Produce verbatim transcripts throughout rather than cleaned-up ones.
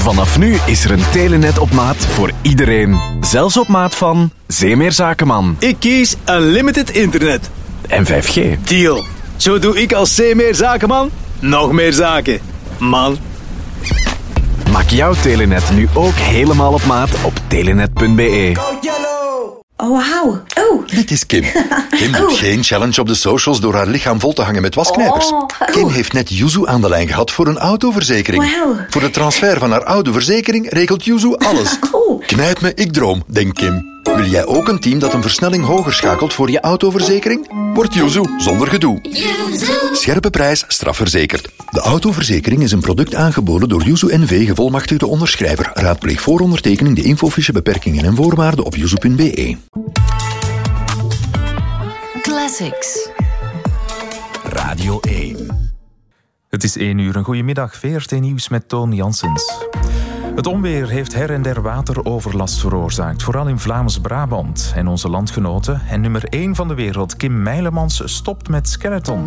Vanaf nu is er een Telenet op maat voor iedereen. Zelfs op maat van Zeemeer Zakenman. Ik kies Unlimited Internet. En vijf G. Deal. Zo doe ik als Zeemeer Zakenman nog meer zaken. Man. Maak jouw Telenet nu ook helemaal op maat op telenet punt b e. Oh, wauw. Oh. Dit is Kim. Kim doet Oh. geen challenge op de socials door haar lichaam vol te hangen met wasknijpers. Oh. Kim heeft net Yuzu aan de lijn gehad voor een autoverzekering. Wauw. Voor de transfer van haar oude verzekering regelt Yuzu alles. Oh. Knijp me, ik droom, denkt Kim. Wil jij ook een team dat een versnelling hoger schakelt voor je autoverzekering? Word Yuzu zonder gedoe. Scherpe prijs, strafverzekerd. De autoverzekering is een product aangeboden door Yuzu N V, gevolmachtigde onderschrijver. Raadpleeg voor ondertekening de infofiche beperkingen en voorwaarden op yuzu punt b e. Classics. Radio één. Het is één uur. Een goedemiddag. V R T Nieuws met Toon Janssens. Het onweer heeft her en der wateroverlast veroorzaakt, vooral in Vlaams-Brabant. En onze landgenoten en nummer één van de wereld, Kim Meilemans, stopt met skeleton.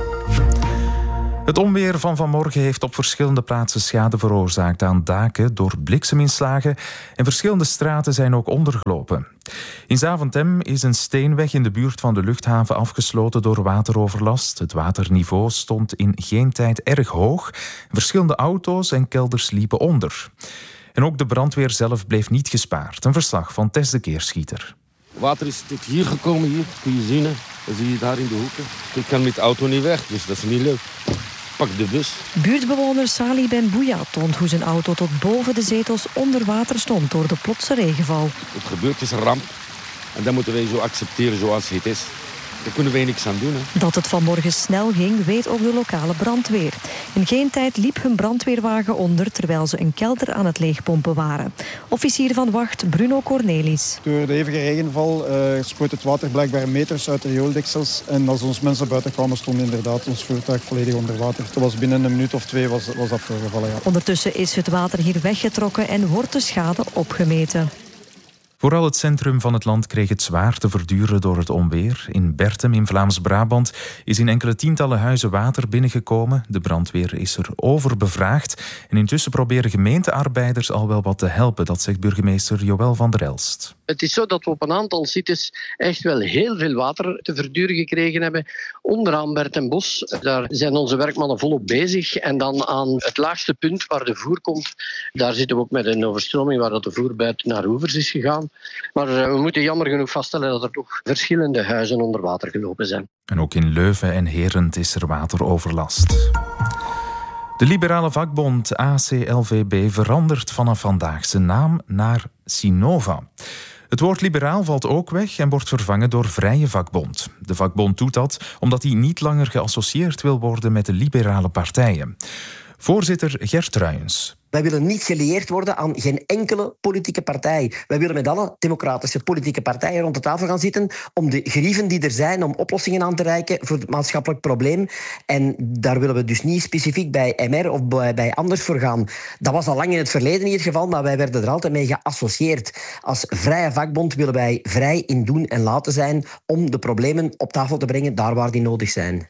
Het onweer van vanmorgen heeft op verschillende plaatsen schade veroorzaakt aan daken door blikseminslagen en verschillende straten zijn ook ondergelopen. In Zaventem is een steenweg in de buurt van de luchthaven afgesloten door wateroverlast. Het waterniveau stond in geen tijd erg hoog. Verschillende auto's en kelders liepen onder. En ook de brandweer zelf bleef niet gespaard. Een verslag van Tess de Keerschieter. Water is tot hier gekomen, hier. Kun je zien, hè. Dat zie je daar in de hoeken. Ik kan met de auto niet weg, dus dat is niet leuk. Pak de bus. Buurtbewoner Sali Ben Bouya toont hoe zijn auto tot boven de zetels onder water stond door de plotse regenval. Het gebeurt, is een ramp. En dat moeten wij zo accepteren zoals het is. Daar kunnen wij niks aan doen, hè. Dat het vanmorgen snel ging, weet ook de lokale brandweer. In geen tijd liep hun brandweerwagen onder terwijl ze een kelder aan het leegpompen waren. Officier van wacht Bruno Cornelis. Door de hevige regenval uh, sproot het water blijkbaar meters uit de riooldeksels. En als ons mensen buiten kwamen, stond inderdaad ons voertuig volledig onder water. Dat was binnen een minuut of twee was, was dat voorgevallen, ja. Ondertussen is het water hier weggetrokken en wordt de schade opgemeten. Vooral het centrum van het land kreeg het zwaar te verduren door het onweer. In Bertem in Vlaams-Brabant is in enkele tientallen huizen water binnengekomen. De brandweer is er over bevraagd. En intussen proberen gemeentearbeiders al wel wat te helpen. Dat zegt burgemeester Joël van der Elst. Het is zo dat we op een aantal sites echt wel heel veel water te verduren gekregen hebben. Onderaan Bertenbos, daar zijn onze werkmannen volop bezig. En dan aan het laagste punt waar de voer komt, daar zitten we ook met een overstroming waar dat de voer buiten naar oevers is gegaan. Maar we moeten jammer genoeg vaststellen dat er toch verschillende huizen onder water gelopen zijn. En ook in Leuven en Herent is er wateroverlast. De liberale vakbond A C L V B verandert vanaf vandaag zijn naam naar Sinova. Het woord liberaal valt ook weg en wordt vervangen door Vrije Vakbond. De vakbond doet dat omdat hij niet langer geassocieerd wil worden met de liberale partijen. Voorzitter Gert Ruijens. Wij willen niet gelieerd worden aan geen enkele politieke partij. Wij willen met alle democratische politieke partijen rond de tafel gaan zitten om de grieven die er zijn, om oplossingen aan te reiken voor het maatschappelijk probleem. En daar willen we dus niet specifiek bij M R of bij, bij anders voor gaan. Dat was al lang in het verleden niet het geval, maar wij werden er altijd mee geassocieerd. Als Vrije Vakbond willen wij vrij in doen en laten zijn om de problemen op tafel te brengen daar waar die nodig zijn.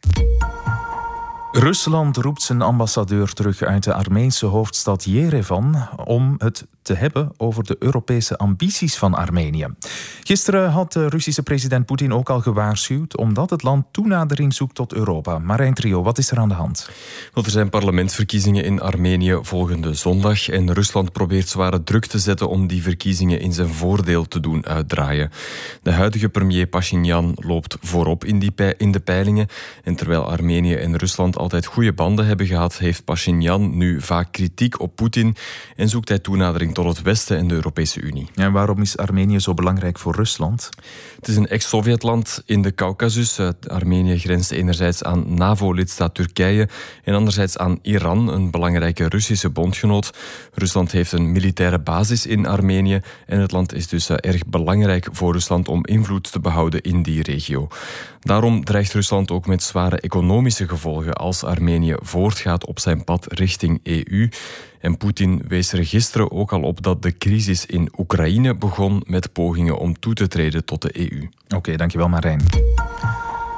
Rusland roept zijn ambassadeur terug uit de Armeense hoofdstad Yerevan om het te hebben over de Europese ambities van Armenië. Gisteren had de Russische president Poetin ook al gewaarschuwd omdat het land toenadering zoekt tot Europa. Marijn Trio, wat is er aan de hand? Want er zijn parlementsverkiezingen in Armenië volgende zondag en Rusland probeert zware druk te zetten om die verkiezingen in zijn voordeel te doen uitdraaien. De huidige premier Pashinyan loopt voorop in, die pe- in de peilingen en terwijl Armenië en Rusland altijd goede banden hebben gehad, heeft Pashinyan nu vaak kritiek op Poetin en zoekt hij toenadering tot het Westen en de Europese Unie. En waarom is Armenië zo belangrijk voor Rusland? Het is een ex-Sovjetland in de Caucasus. Armenië grenst enerzijds aan NAVO-lidstaat Turkije en anderzijds aan Iran, een belangrijke Russische bondgenoot. Rusland heeft een militaire basis in Armenië en het land is dus erg belangrijk voor Rusland om invloed te behouden in die regio. Daarom dreigt Rusland ook met zware economische gevolgen als Armenië voortgaat op zijn pad richting E U. En Poetin wees er gisteren ook al op dat de crisis in Oekraïne begon met pogingen om toe te treden tot de E U. Oké, okay, dankjewel Marijn.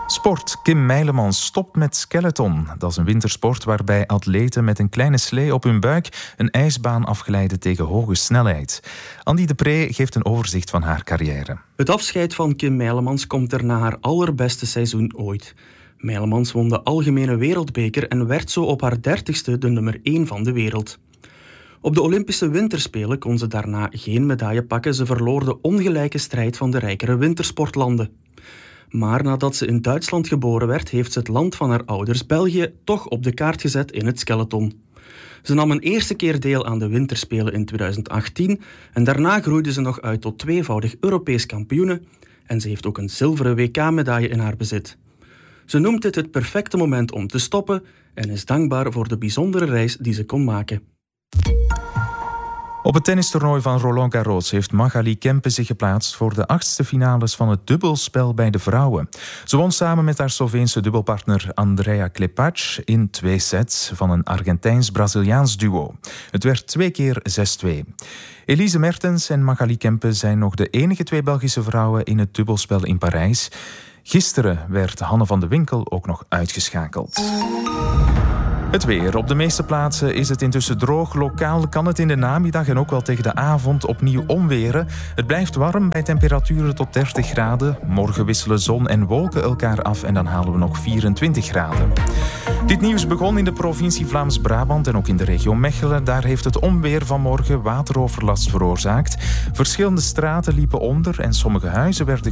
Sport. Kim Meilemans stopt met skeleton. Dat is een wintersport waarbij atleten met een kleine slee op hun buik een ijsbaan afglijden tegen hoge snelheid. Andy de Pre geeft een overzicht van haar carrière. Het afscheid van Kim Meilemans komt er na haar allerbeste seizoen ooit. Meilemans won de algemene wereldbeker en werd zo op haar dertigste de nummer één van de wereld. Op de Olympische Winterspelen kon ze daarna geen medaille pakken. Ze verloor de ongelijke strijd van de rijkere wintersportlanden. Maar nadat ze in Duitsland geboren werd, heeft ze het land van haar ouders, België, toch op de kaart gezet in het skeleton. Ze nam een eerste keer deel aan de Winterspelen in twintig achttien en daarna groeide ze nog uit tot tweevoudig Europees kampioene en ze heeft ook een zilveren W K-medaille in haar bezit. Ze noemt dit het perfecte moment om te stoppen en is dankbaar voor de bijzondere reis die ze kon maken. Op het tennistoernooi van Roland Garros heeft Magali Kempe zich geplaatst voor de achtste finales van het dubbelspel bij de vrouwen. Ze won samen met haar Sloveense dubbelpartner Andrea Klepac in twee sets van een Argentijns-Braziliaans duo. Het werd twee keer zes twee. Elise Mertens en Magali Kempe zijn nog de enige twee Belgische vrouwen in het dubbelspel in Parijs. Gisteren werd Hanne van de Winkel ook nog uitgeschakeld. Het weer. Op de meeste plaatsen is het intussen droog. Lokaal kan het in de namiddag en ook wel tegen de avond opnieuw omweren. Het blijft warm bij temperaturen tot dertig graden. Morgen wisselen zon en wolken elkaar af en dan halen we nog vierentwintig graden. Dit nieuws begon in de provincie Vlaams-Brabant en ook in de regio Mechelen. Daar heeft het onweer vanmorgen wateroverlast veroorzaakt. Verschillende straten liepen onder en sommige huizen werden